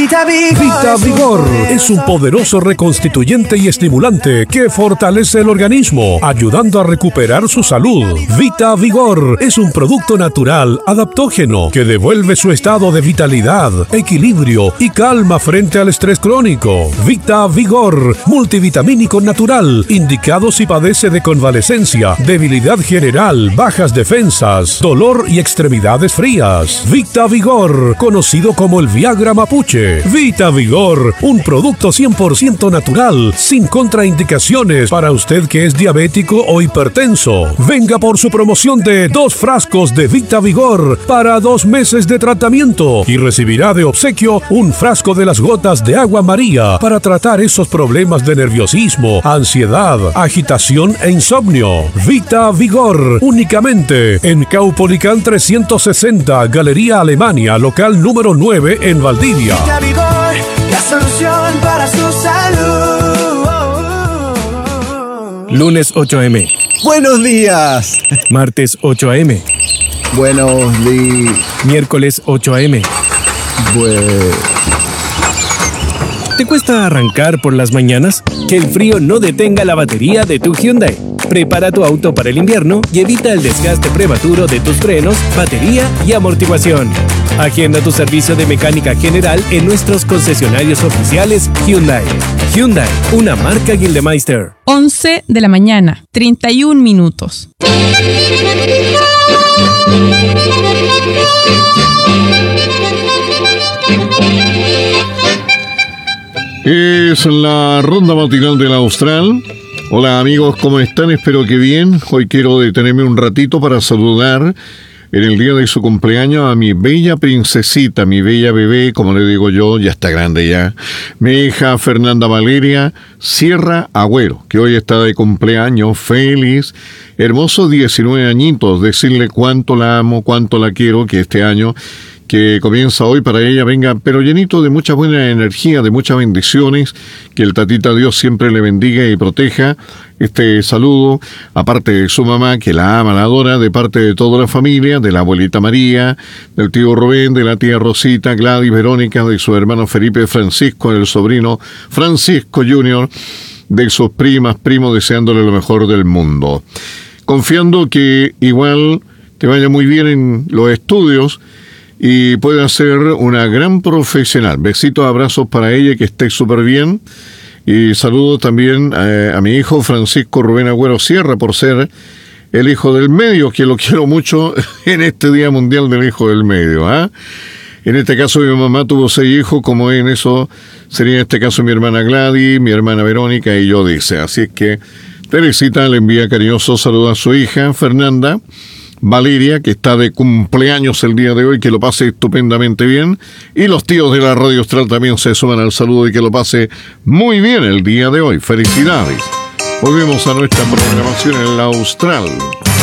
Vita Vigor. Vita Vigor es un poderoso reconstituyente y estimulante que fortalece el organismo, ayudando a recuperar su salud. Vita Vigor es un producto natural, adaptógeno, que devuelve su estado de vitalidad, equilibrio y calma frente al estrés crónico. Vita Vigor, multivitamínico natural, indicado si padece de convalecencia, debilidad general, bajas defensas, dolor y extremidades frías. Vita Vigor, conocido como el Viagra mapuche. Vita Vigor, un producto 100% natural, sin contraindicaciones para usted que es diabético o hipertenso. Venga por su promoción de 2 frascos de Vita Vigor para 2 meses de tratamiento y recibirá de obsequio un frasco de las gotas de agua María para tratar esos problemas de nerviosismo, ansiedad, agitación e insomnio. Vita Vigor, únicamente en Caupolicán 360, Galería Alemania, local número 9 en Valdivia. Vita Vigor, la solución para su salud. Lunes 8 a.m. Buenos días. Martes 8 a.m. Buenos días. Miércoles 8 a.m. ¿Te cuesta arrancar por las mañanas? Que el frío no detenga la batería de tu Hyundai. Prepara tu auto para el invierno y evita el desgaste prematuro de tus frenos, batería y amortiguación. Agenda tu servicio de mecánica general en nuestros concesionarios oficiales Hyundai. Hyundai, una marca Gildemeister. 11 de la mañana, 31 minutos. Es la ronda matinal del Austral. Hola amigos, ¿cómo están? Espero que bien. Hoy quiero detenerme un ratito para saludar en el día de su cumpleaños a mi bella princesita, mi bella bebé, como le digo yo, ya está grande ya. Mi hija Fernanda Valeria Sierra Agüero, que hoy está de cumpleaños, feliz, hermosos 19 añitos. Decirle cuánto la amo, cuánto la quiero, que este año que comienza hoy para ella venga, pero llenito de mucha buena energía, de muchas bendiciones, que el Tatita Dios siempre le bendiga y proteja. Este saludo, aparte de su mamá, que la ama, la adora, de parte de toda la familia, de la abuelita María, del tío Rubén, de la tía Rosita, Gladys, Verónica, de su hermano Felipe Francisco, del sobrino Francisco Junior, de sus primos, deseándole lo mejor del mundo. Confiando que igual te vaya muy bien en los estudios y pueda ser una gran profesional. Besitos, abrazos para ella, que esté súper bien. Y saludo también a mi hijo Francisco Rubén Agüero Sierra, por ser el hijo del medio, que lo quiero mucho en este Día Mundial del Hijo del Medio. En este caso mi mamá tuvo 6 hijos, como en eso sería en este caso mi hermana Gladys, mi hermana Verónica y yo, dice. Así es que Teresita le envía cariñoso saludo a su hija Fernanda Valeria, que está de cumpleaños el día de hoy, que lo pase estupendamente bien. Y los tíos de la Radio Austral también se suman al saludo y que lo pase muy bien el día de hoy. Felicidades. Volvemos a nuestra programación en la Austral.